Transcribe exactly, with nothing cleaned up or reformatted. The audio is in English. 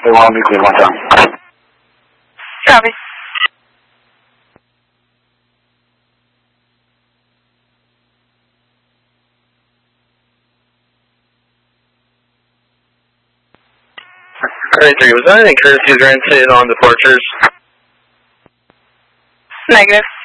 They want me clear one time. Copy. Alright, three, was that any courtesies granted on departures? Negative.